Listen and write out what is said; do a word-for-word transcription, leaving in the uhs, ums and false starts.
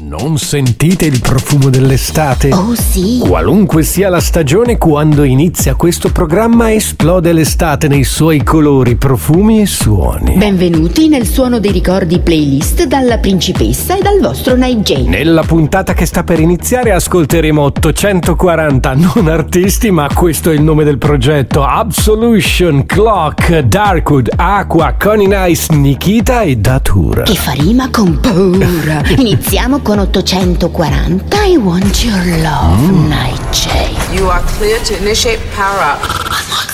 Non sentite il profumo dell'estate? Oh sì! Qualunque sia la stagione, quando inizia questo programma esplode l'estate nei suoi colori, profumi e suoni. Benvenuti nel Suono dei Ricordi playlist dalla Principessa e dal vostro Night J. Nella puntata che sta per iniziare ascolteremo ottocentoquaranta, non artisti, ma questo è il nome del progetto: Absolution, Clock, Darkwood, Aqua, Connie Nice, Nikita e Datura. Che fa rima con paura. Iniziamo con ottocentoquaranta I Want Your Love, mm. Night J. You are clear to initiate power up.